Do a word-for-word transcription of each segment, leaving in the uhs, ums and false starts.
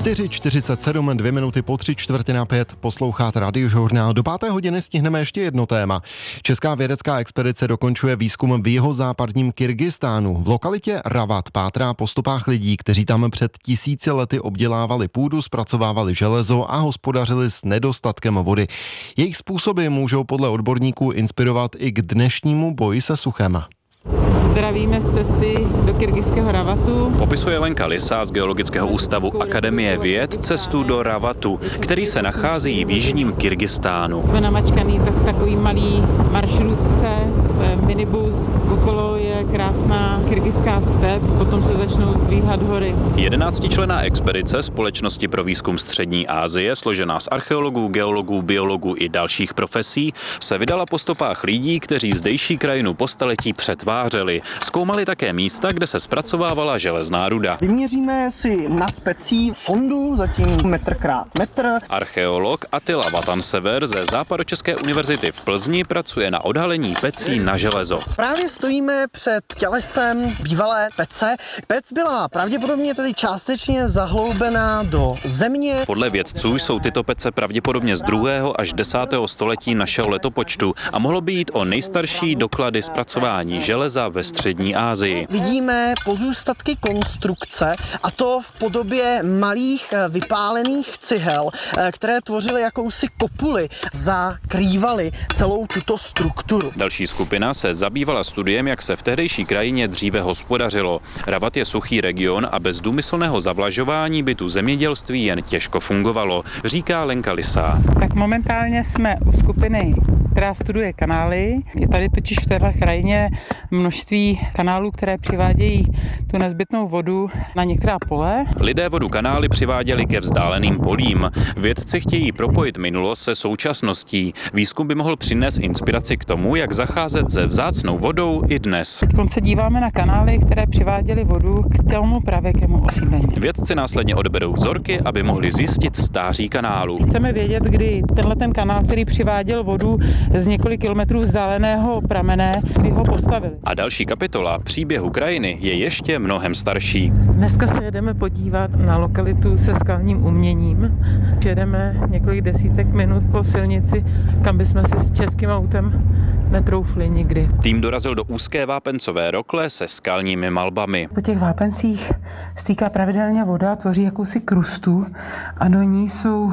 čtyři čtyřicet sedm, dvě minuty po tři čtvrtě na pět, posloucháte Radiožurnál. Do páté hodiny stihneme ještě jedno téma. Česká vědecká expedice dokončuje výzkum v jihozápadním Kyrgyzstánu. V lokalitě Ravat pátrá po stopách lidí, kteří tam před tisíci lety obdělávali půdu, zpracovávali železo a hospodařili s nedostatkem vody. Jejich způsoby můžou podle odborníků inspirovat i k dnešnímu boji se suchem. Zdravíme z cesty do kyrgyzského Ravatu. Popisuje Lenka Lisá z Geologického ústavu Akademie věd cestu do Ravatu, který se nachází v jižním Kyrgyzstánu. Jsme namačkaný v takový malý maršrutce, minibus, okolo je krásná kyrgyzská step, potom se začnou zdvíhat hory. Jedenáctičlenná expedice Společnosti pro výzkum střední Asie, složená z archeologů, geologů, biologů i dalších profesí, se vydala po stopách lidí, kteří zdejší krajinu po staletí přetvářeli. Zkoumali také místa, kde se zpracovávala železná ruda. Vyměříme si nad pecí sondu, zatím metr krát metr. Archeolog Attila Vatansever ze Západočeské univerzity v Plzni pracuje na odhalení pecí na železo. Právě stojíme před tělesem bývalé pece. Pec byla pravděpodobně tedy částečně zahloubená do země. Podle vědců jsou tyto pece pravděpodobně z druhého až desátého století našeho letopočtu a mohlo by jít o nejstarší doklady zpracování železa ve střední Asii. Vidíme pozůstatky konstrukce, a to v podobě malých vypálených cihel, které tvořily jakousi kopuli, zakrývaly celou tuto strukturu. Další skupina se zabývala studiem, jak se v tehdejší krajině dříve hospodařilo. Ravat je suchý region a bez důmyslného zavlažování by tu zemědělství jen těžko fungovalo, říká Lenka Lisá. Tak momentálně jsme u skupiny, která studuje kanály. Je tady totiž v téhle krajině množství kanálů, které přivádějí tu nezbytnou vodu na některá pole. Lidé vodu kanály přiváděli ke vzdáleným polím. Vědci chtějí propojit minulost se současností. Výzkum by mohl přinést inspiraci k tomu, jak zacházet se vzácnou vodou i dnes. Teď se díváme na kanály, které přiváděly vodu k tomu pravěkému osídlení. Vědci následně odberou vzorky, aby mohli zjistit stáří kanálu. Chceme vědět, kdy tenhle ten kanál, který přiváděl vodu z několik kilometrů vzdáleného pramene, kdy ho postavili. A další kapitola příběhu krajiny je ještě mnohem starší. Dneska se jedeme podívat na lokalitu se skalním uměním. Jedeme několik desítek minut po silnici, kam bychom si s českým autem netroufli nikdy. Tým dorazil do úzké vápencové rokle se skalními malbami. Po těch vápencích stýká pravidelně voda, tvoří jakousi krustu a do ní jsou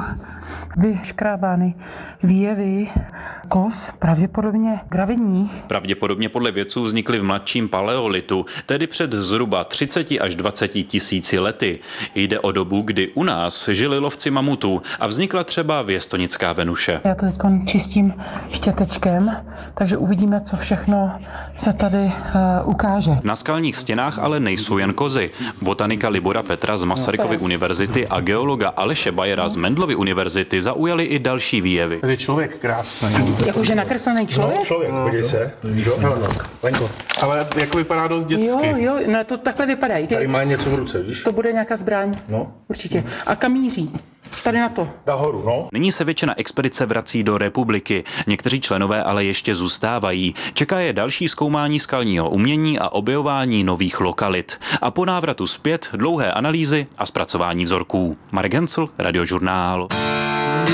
vyškrábány výjevy kos, pravděpodobně gravidních. Pravděpodobně podle vědců vznikly v mladším paleolitu, tedy před zhruba třiceti až dvaceti tisíci lety. Jde o dobu, kdy u nás žili lovci mamutů a vznikla třeba věstonická Venuše. Já to teď čistím štětečkem, takže uvidíme, co všechno se tady uh, ukáže. Na skalních stěnách ale nejsou jen kozy. Botanika Libora Petra z Masarykovy univerzity a geologa Aleše Bajera z Mendlovy univerzity zaujali i další výjevy. Tady je člověk krásný. Jakože nakreslený člověk? No, člověk, podívej se. Jo, no, no. Lenko. Ale jako vypadá dost dětsky. Jo, jo, no to takhle vypadá. Jde. Tady má něco v ruce, víš? To bude nějaká zbraň. No. Určitě. A kam míří? Tady na to. Nahoru, no. Nyní se většina expedice vrací do republiky. Někteří členové ale ještě zůstávají. Čeká je další zkoumání skalního umění a objevování nových lokalit. A po návratu zpět dlouhé analýzy a zpracování vzorků. Marek Hencl, Radiožurnál.